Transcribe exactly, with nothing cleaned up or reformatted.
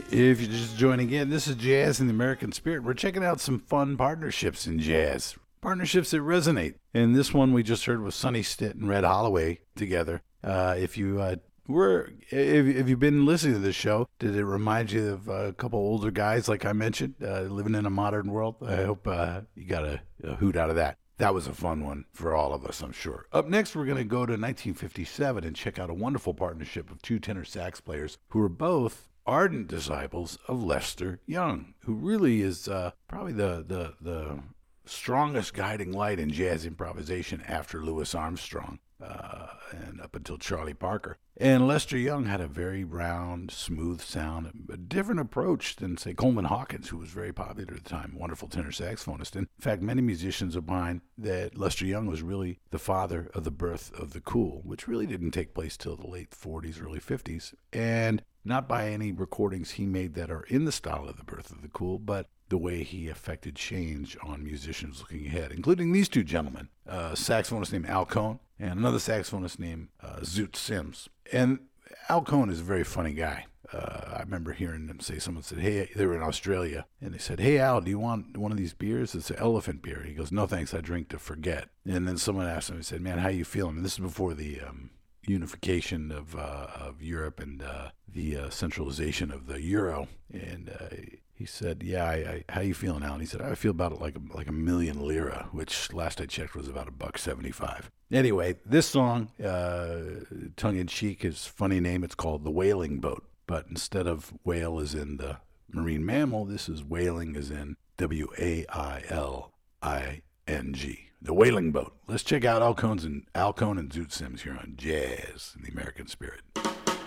If you're just joining in, this is Jazz in the American Spirit. We're checking out some fun partnerships in jazz. Partnerships that resonate. And this one we just heard was Sonny Stitt and Red Holloway together. Uh, if you uh, were, if, if you've been listening to this show, did it remind you of a couple older guys, like I mentioned, uh, living in a modern world? I hope uh, you got a, a hoot out of that. That was a fun one for all of us, I'm sure. Up next, we're going to go to nineteen fifty-seven and check out a wonderful partnership of two tenor sax players who were both ardent disciples of Lester Young, who really is uh, probably the, the the strongest guiding light in jazz improvisation after Louis Armstrong uh, and up until Charlie Parker. And Lester Young had a very round, smooth sound, a different approach than, say, Coleman Hawkins, who was very popular at the time, wonderful tenor saxophonist. In fact, many musicians opine that Lester Young was really the father of the birth of the cool, which really didn't take place till the late forties, early fifties, and not by any recordings he made that are in the style of the birth of the cool, but the way he affected change on musicians looking ahead, including these two gentlemen, a saxophonist named Al Cohn and another saxophonist named uh, Zoot Sims. And Al Cohn is a very funny guy. Uh, I remember hearing them say, someone said, hey, they were in Australia, and they said, hey, Al, do you want one of these beers? It's an elephant beer. He goes, no, thanks, I drink to forget. And then someone asked him, he said, man, how you feeling? And this is before the um, unification of uh, of Europe and uh, the uh, centralization of the euro. And uh, he said, yeah, I, I, how you feeling, Al? And he said, I feel about it like a, like a million lira, which last I checked was about a buck seventy-five. Anyway, this song, uh, tongue-in-cheek, is a funny name. It's called The Whaling Boat. But instead of whale as in the marine mammal, this is whaling as in W A I L I N G. The Whaling Boat. Let's check out Al Cohn's and Al Cohn and Zoot Sims here on Jazz in the American Spirit.